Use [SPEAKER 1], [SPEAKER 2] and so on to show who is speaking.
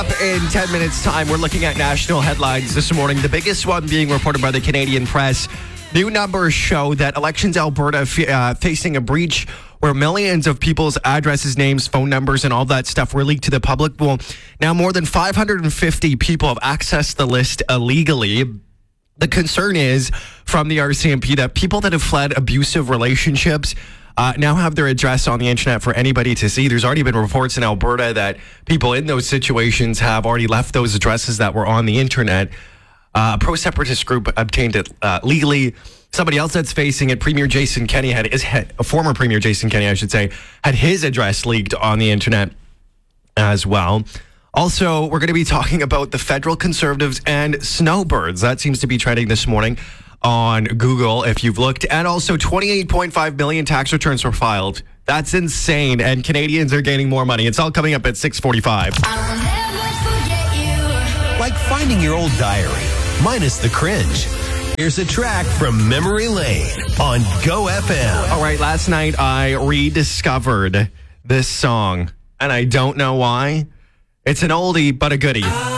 [SPEAKER 1] In 10 minutes' time, we're looking at national headlines this morning. The biggest one being reported by the Canadian press. New numbers show that Elections Alberta facing a breach where millions of people's addresses, names, phone numbers, and all that stuff were leaked to the public. Well, now more than 550 people have accessed the list illegally. The concern is from the RCMP that people that have fled abusive relationships now have their address on the internet for anybody to see. There's already been reports in Alberta that people in those situations have already left those addresses that were on the internet. A pro-separatist group obtained it legally. Somebody else that's facing it, Premier Jason Kenney, former Premier Jason Kenney, I should say, had his address leaked on the internet as well. Also, we're going to be talking about the federal Conservatives and snowbirds. That seems to be trending this morning on Google, if you've looked. And also, 28.5 million tax returns were filed. That's insane. And Canadians are gaining more money. It's all coming up at 6:45.
[SPEAKER 2] I'll never forget you.
[SPEAKER 3] Like finding your old diary, minus the cringe. Here's a track from Memory Lane on Go FM.
[SPEAKER 1] All right, last night I rediscovered this song, and I don't know why. It's an oldie, but a goodie.